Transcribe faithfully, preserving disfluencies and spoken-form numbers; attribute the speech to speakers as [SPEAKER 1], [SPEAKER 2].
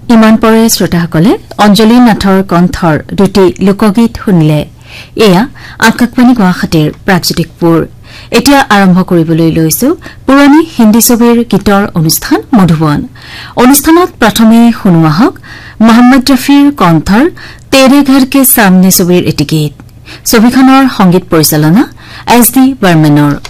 [SPEAKER 1] ইমান পৰে শ্ৰোতাসকলে অঞ্জলি নাথৰ কণ্ঠৰ দুটি লোকগীত শুনিলে এয়া আকাশবাণী গুৱাহাটীৰ প্ৰাগজ্যোতিকপুৰ এতিয়া আৰম্ভ কৰিবলৈ লৈছো পুৰণি হিন্দী ছবিৰ গীতৰ অনুষ্ঠান মধুবন অনুষ্ঠানত প্ৰথমে শুনোৱা হওক মোহাম্মদ ৰফিৰ কণ্ঠৰ তেৰে ঘৰ কে সামনে ছবিৰ এটি গীত ছবিখনৰ সংগীত পৰিচালনা এছ ডি বৰ্মনৰ